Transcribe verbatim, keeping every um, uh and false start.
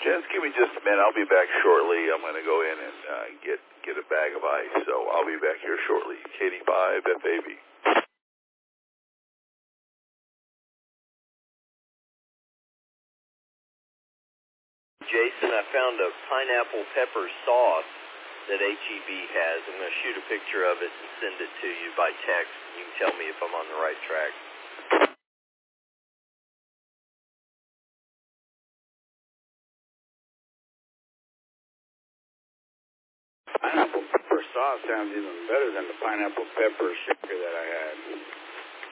gents, give me just a minute. I'll be back shortly. I'm going to go in and uh, get get a bag of ice, so I'll be back here shortly. K D five F A B. Jason, I found a pineapple pepper sauce that H E B has. I'm going to shoot a picture of it and send it to you by text. You can tell me if I'm on the right track. Pineapple pepper sauce sounds even better than the pineapple pepper shaker that I had.